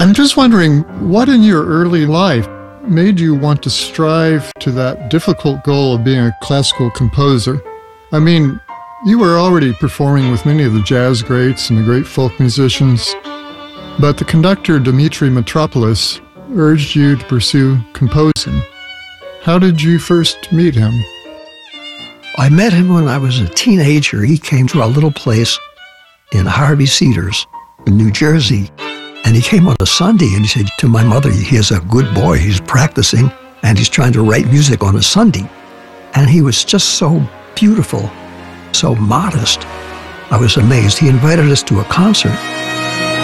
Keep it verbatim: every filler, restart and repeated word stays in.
I'm just wondering, what in your early life made you want to strive to that difficult goal of being a classical composer? I mean, you were already performing with many of the jazz greats and the great folk musicians, but the conductor Dimitri Mitropoulos urged you to pursue composing. How did you first meet him? I met him when I was a teenager. He came to our little place in Harvey Cedars in New Jersey. And he came on a Sunday and he said to my mother, he is a good boy. He's practicing and he's trying to write music on a Sunday. And he was just so beautiful, so modest. I was amazed. He invited us to a concert.